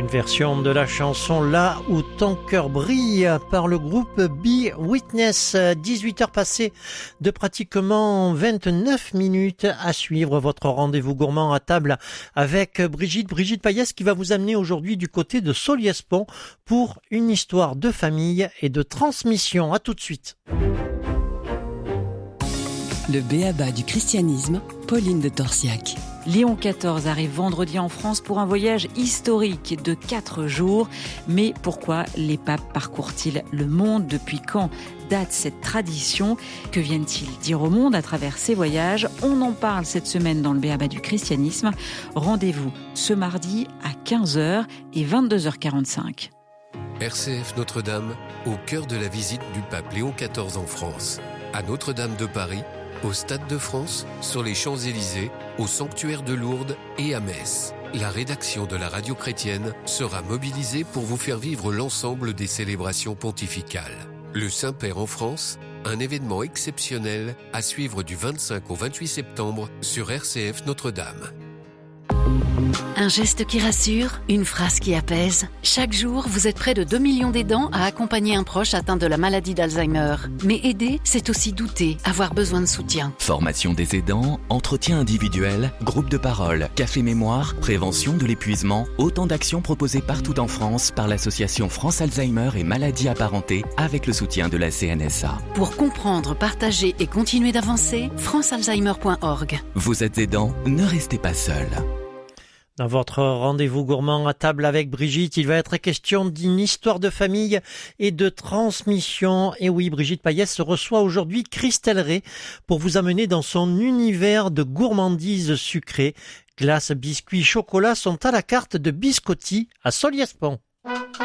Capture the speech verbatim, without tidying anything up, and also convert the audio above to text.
Une version de la chanson Là où ton cœur brille par le groupe Be Witness. dix-huit heures passées de pratiquement vingt-neuf minutes à suivre votre rendez-vous gourmand à table avec Brigitte, Brigitte Payès qui va vous amener aujourd'hui du côté de Solliès-Pont pour une histoire de famille et de transmission. À tout de suite. Le b.a-ba du christianisme, Pauline de Torsiac. Léon quatorze arrive vendredi en France pour un voyage historique de quatre jours. Mais pourquoi les papes parcourent-ils le monde? Depuis quand date cette tradition? Que viennent-ils dire au monde à travers ces voyages? On en parle cette semaine dans le b.a-ba du christianisme. Rendez-vous ce mardi à quinze heures et vingt-deux heures quarante-cinq. R C F Notre-Dame, au cœur de la visite du pape Léon quatorze en France. À Notre-Dame de Paris, au Stade de France, sur les Champs-Élysées, au sanctuaire de Lourdes et à Metz. La rédaction de la radio chrétienne sera mobilisée pour vous faire vivre l'ensemble des célébrations pontificales. Le Saint-Père en France, un événement exceptionnel à suivre du vingt-cinq au vingt-huit septembre sur R C F Notre-Dame. Un geste qui rassure, une phrase qui apaise. Chaque jour, vous êtes près de deux millions d'aidants à accompagner un proche atteint de la maladie d'Alzheimer. Mais aider, c'est aussi douter, avoir besoin de soutien. Formation des aidants, entretien individuel, groupe de parole, café mémoire, prévention de l'épuisement, autant d'actions proposées partout en France par l'association France Alzheimer et maladies apparentées avec le soutien de la C N S A. Pour comprendre, partager et continuer d'avancer, france alzheimer point org. Vous êtes aidant, ne restez pas seul. Dans votre rendez-vous gourmand à table avec Brigitte, il va être question d'une histoire de famille et de transmission. Et oui, Brigitte Payès reçoit aujourd'hui Christelle Ray pour vous amener dans son univers de gourmandises sucrées. Glaces, biscuits, chocolat sont à la carte de Biscotti à Solliès-Pont.